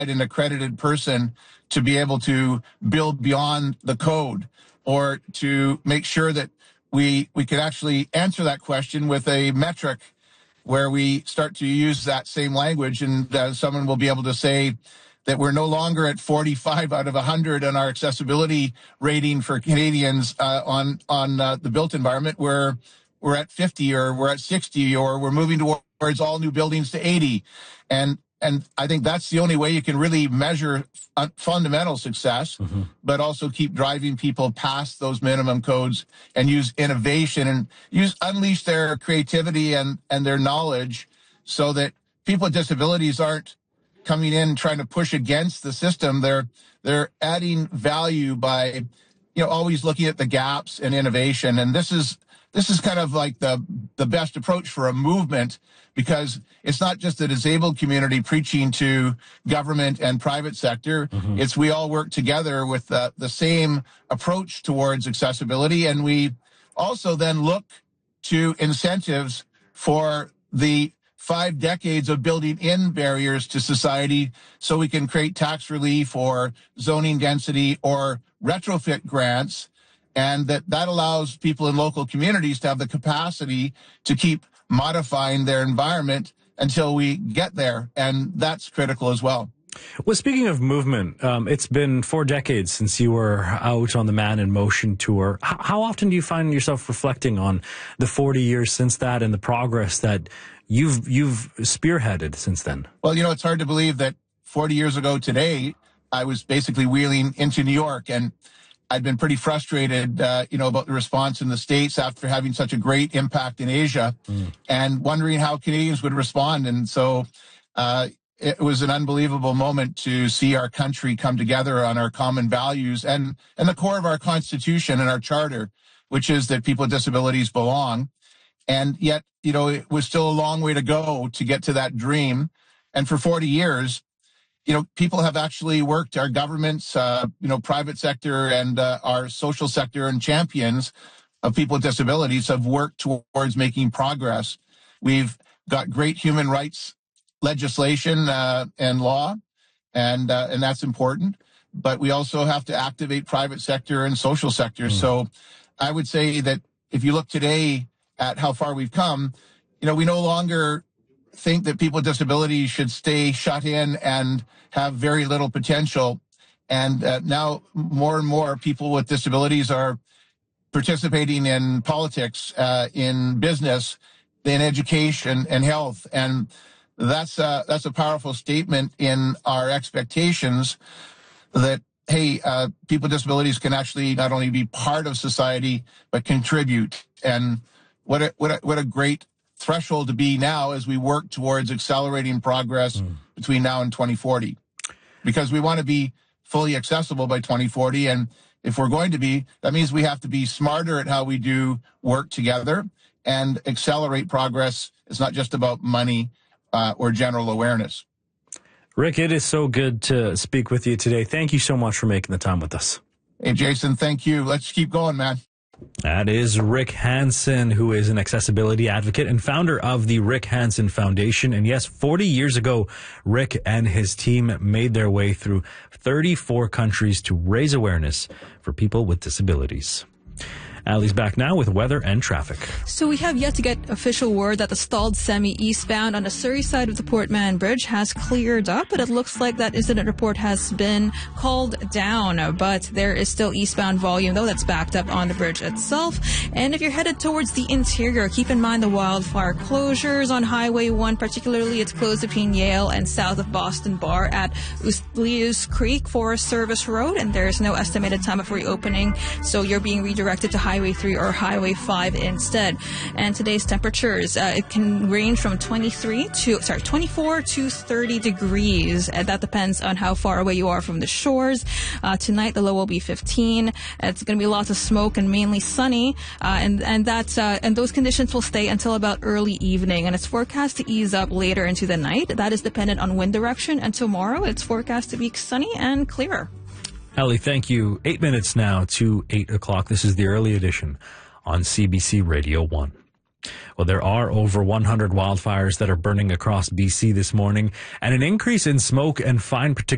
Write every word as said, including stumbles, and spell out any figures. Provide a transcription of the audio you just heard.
an accredited person to be able to build beyond the code, or to make sure that we we could actually answer that question with a metric where we start to use that same language, and uh, someone will be able to say that we're no longer at forty-five out of one hundred on our accessibility rating for Canadians uh, on on uh, the built environment. We're we're at fifty, or we're at sixty, or we're moving towards all new buildings to eighty, and and I think that's the only way you can really measure fundamental success, mm-hmm. but also keep driving people past those minimum codes and use innovation and use unleash their creativity and and their knowledge, so that people with disabilities aren't coming in trying to push against the system. They're they're adding value by, you know, always looking at the gaps and innovation. And this is this is kind of like the the best approach for a movement, because it's not just the disabled community preaching to government and private sector. Mm-hmm. It's we all work together with the, the same approach towards accessibility, and we also then look to incentives for the five decades of building in barriers to society, so we can create tax relief or zoning density or retrofit grants, and that that allows people in local communities to have the capacity to keep modifying their environment until we get there, and that's critical as well. Well, speaking of movement, um, it's been four decades since you were out on the Man in Motion tour. H- how often do you find yourself reflecting on the forty years since that and the progress that you've you've spearheaded since then? Well, you know, it's hard to believe that forty years ago today, I was basically wheeling into New York, and I'd been pretty frustrated, uh, you know, about the response in the States after having such a great impact in Asia, mm. and wondering how Canadians would respond. And so uh, it was an unbelievable moment to see our country come together on our common values and, and the core of our Constitution and our Charter, which is that people with disabilities belong. And yet, you know, it was still a long way to go to get to that dream. And for forty years, you know, people have actually worked, our governments, uh, you know, private sector and uh, our social sector and champions of people with disabilities have worked towards making progress. We've got great human rights legislation uh, and law, and uh, and that's important. But we also have to activate private sector and social sector. Mm. So I would say that if you look today at how far we've come, you know, we no longer think that people with disabilities should stay shut in and have very little potential. And uh, now more and more people with disabilities are participating in politics, uh, in business, in education and health. And that's uh, that's a powerful statement in our expectations that, hey, uh, people with disabilities can actually not only be part of society, but contribute. And what a, what a, what a great threshold to be now as we work towards accelerating progress mm. between now and twenty forty, because we want to be fully accessible by twenty forty. And if we're going to be, that means we have to be smarter at how we do work together and accelerate progress. It's not just about money uh, or general awareness. Rick, it is so good to speak with you today. Thank you so much for making the time with us. Hey, Jason, thank you. Let's keep going, man. That is Rick Hansen, who is an accessibility advocate and founder of the Rick Hansen Foundation. And yes, forty years ago, Rick and his team made their way through thirty-four countries to raise awareness for people with disabilities. Allie's back now with weather and traffic. So we have yet to get official word that the stalled semi eastbound on the Surrey side of the Port Mann Bridge has cleared up, but it looks like that incident report has been called down. But there is still eastbound volume, though, that's backed up on the bridge itself. And if you're headed towards the interior, keep in mind the wildfire closures on Highway one, particularly it's closed between Yale and south of Boston Bar at Uslius Creek Forest Service Road, and there is no estimated time of reopening, so you're being redirected to Highway three or Highway five instead. And today's temperatures, uh, it can range from twenty-three to, sorry, twenty-four to thirty degrees. And that depends on how far away you are from the shores. Uh, tonight, the low will be fifteen. It's going to be lots of smoke and mainly sunny. Uh, and, and that's, uh, and those conditions will stay until about early evening. And it's forecast to ease up later into the night. That is dependent on wind direction. And tomorrow, it's forecast to be sunny and clearer. Ellie, thank you. Eight minutes now to eight o'clock. This is the early edition on C B C Radio one. Well, there are over one hundred wildfires that are burning across B C this morning, and an increase in smoke and fine particulate